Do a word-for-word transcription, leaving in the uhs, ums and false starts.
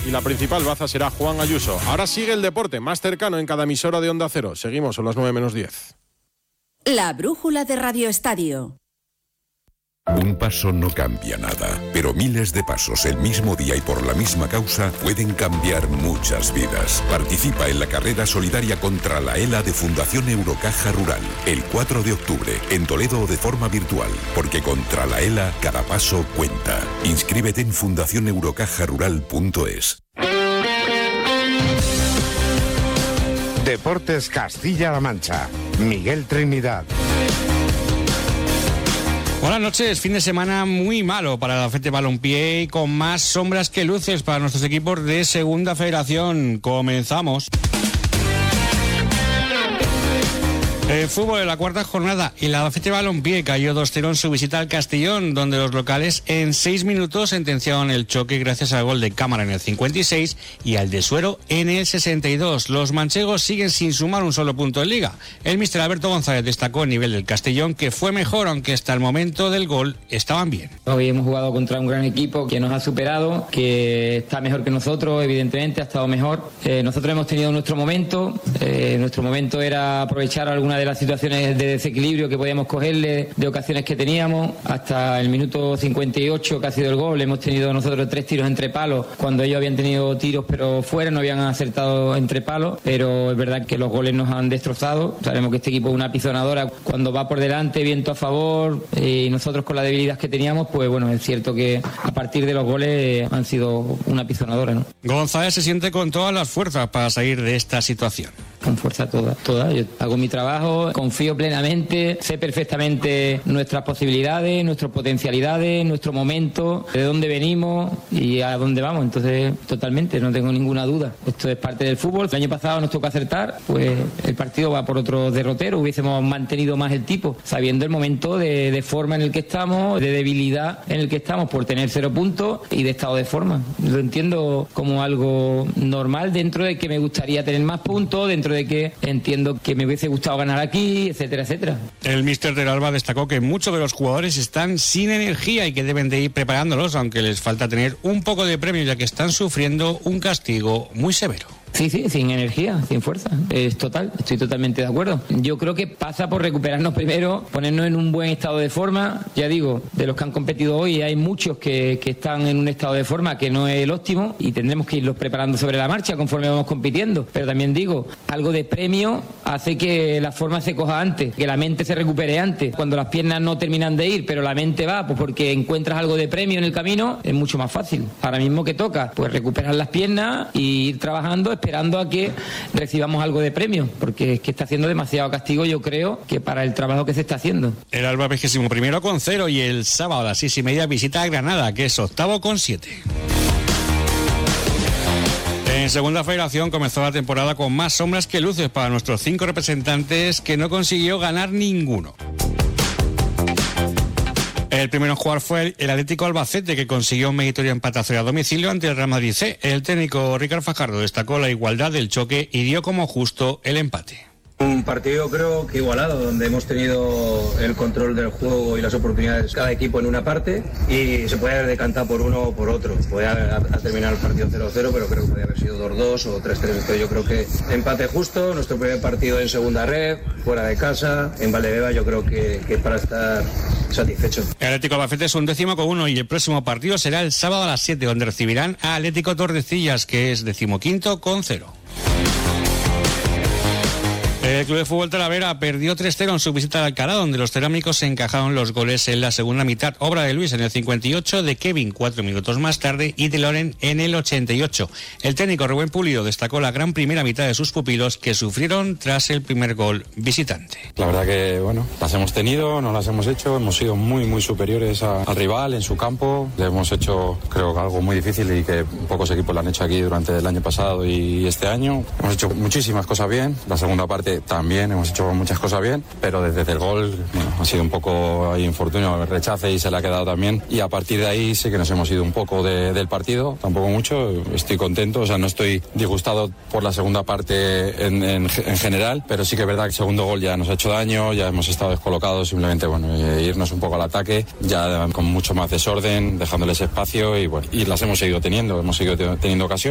y la principal baza será Juan Ayuso. Ahora sigue el deporte más cercano en cada emisora de Onda Cero. Seguimos, son las nueve menos diez. La brújula de Radio Estadio. Un paso no cambia nada, pero miles de pasos el mismo día y por la misma causa pueden cambiar muchas vidas. Participa en la carrera solidaria contra la ELA de Fundación Eurocaja Rural, el cuatro de octubre, en Toledo o de forma virtual, porque contra la ELA cada paso cuenta. Inscríbete en fundación eurocaja rural punto es. Deportes Castilla-La Mancha. Miguel Trinidad. Buenas noches, fin de semana muy malo para la F T Balompié y con más sombras que luces para nuestros equipos de Segunda Federación. Comenzamos. El fútbol de la cuarta jornada y la F T Balompié cayó dos cero en su visita al Castellón, donde los locales en seis minutos sentenciaron el choque gracias al gol de Cámara en el cincuenta y seis y al de Suero en el sesenta y dos. Los manchegos siguen sin sumar un solo punto en Liga. El míster Alberto González destacó el nivel del Castellón, que fue mejor, aunque hasta el momento del gol estaban bien. Hoy hemos jugado contra un gran equipo que nos ha superado, que está mejor que nosotros, evidentemente ha estado mejor. Eh, nosotros hemos tenido nuestro momento, eh, nuestro momento era aprovechar alguna de las situaciones de desequilibrio que podíamos cogerle, de ocasiones que teníamos. Hasta el minuto cincuenta y ocho, que ha sido el gol, hemos tenido nosotros tres tiros entre palos, cuando ellos habían tenido tiros pero fuera, no habían acertado entre palos, pero es verdad que los goles nos han destrozado. Sabemos que este equipo es una pisonadora, cuando va por delante, viento a favor, y nosotros con la debilidad que teníamos, pues bueno, es cierto que a partir de los goles han sido una pisonadora, ¿no? González se siente con todas las fuerzas para salir de esta situación. Con fuerza toda, toda. Yo hago mi trabajo, confío plenamente, sé perfectamente nuestras posibilidades, nuestras potencialidades, nuestro momento, de dónde venimos y a dónde vamos. Entonces, totalmente, no tengo ninguna duda. Esto es parte del fútbol. El año pasado nos tocó acertar, pues el partido va por otro derrotero. Hubiésemos mantenido más el tipo, sabiendo el momento de, de forma en el que estamos, de debilidad en el que estamos por tener cero puntos y de estado de forma. Lo entiendo como algo normal, dentro de que me gustaría tener más puntos, dentro de que entiendo que me hubiese gustado ganar aquí, etcétera, etcétera. El míster del Alba destacó que muchos de los jugadores están sin energía y que deben de ir preparándolos, aunque les falta tener un poco de premio, ya que están sufriendo un castigo muy severo. Sí, sí, sin energía, sin fuerza, es total, estoy totalmente de acuerdo. Yo creo que pasa por recuperarnos primero, ponernos en un buen estado de forma. Ya digo, de los que han competido hoy hay muchos que, que están en un estado de forma que no es el óptimo y tendremos que irlos preparando sobre la marcha conforme vamos compitiendo. Pero también digo, algo de premio hace que la forma se coja antes, que la mente se recupere antes. Cuando las piernas no terminan de ir, pero la mente va, pues porque encuentras algo de premio en el camino, es mucho más fácil. Ahora mismo que toca, pues recuperar las piernas y ir trabajando, esperando a que recibamos algo de premio, porque es que está haciendo demasiado castigo, yo creo, que para el trabajo que se está haciendo. El Alba vigésimo primero con cero y el sábado a las seis y media visita a Granada, que es octavo con siete. En Segunda Federación comenzó la temporada con más sombras que luces para nuestros cinco representantes, que no consiguió ganar ninguno. El primero en jugar fue el Atlético Albacete, que consiguió un meritorio empate a cero a domicilio ante el Real Madrid C. El técnico Ricardo Fajardo destacó la igualdad del choque y dio como justo el empate. Un partido creo que igualado, donde hemos tenido el control del juego y las oportunidades cada equipo en una parte y se puede haber decantado por uno o por otro. Puede haber terminado el partido cero cero, pero creo que podría haber sido dos dos o tres tres. Entonces yo creo que empate justo, nuestro primer partido en segunda red, fuera de casa, en Valdebeba, yo creo que, que es para estar satisfecho. El Atlético Albacete es un décimo con uno y el próximo partido será el sábado a las siete, donde recibirán a Atlético Tordesillas, que es decimoquinto con cero. El Club de Fútbol Talavera perdió tres cero en su visita al Alcalá, donde los cerámicos se encajaron los goles en la segunda mitad. Obra de Luis en el cincuenta y ocho, de Kevin cuatro minutos más tarde y de Loren en el ochenta y ocho. El técnico Rubén Pulido destacó la gran primera mitad de sus pupilos, que sufrieron tras el primer gol visitante. La verdad que, bueno, las hemos tenido, no las hemos hecho, hemos sido muy, muy superiores a, al rival en su campo. Le hemos hecho, creo que algo muy difícil y que pocos equipos lo han hecho aquí durante el año pasado y este año. Hemos hecho muchísimas cosas bien. La segunda parte también hemos hecho muchas cosas bien, pero desde el gol, bueno, ha sido un poco ahí infortunio, el rechace y se le ha quedado también. Y a partir de ahí sí que nos hemos ido un poco de, del partido, tampoco mucho. Estoy contento, o sea, no estoy disgustado por la segunda parte en, en, en general, pero sí que es verdad que el segundo gol ya nos ha hecho daño, ya hemos estado descolocados, simplemente, bueno, eh, irnos un poco al ataque, ya con mucho más desorden, dejándoles espacio y bueno, y las hemos seguido teniendo, hemos seguido teniendo ocasión.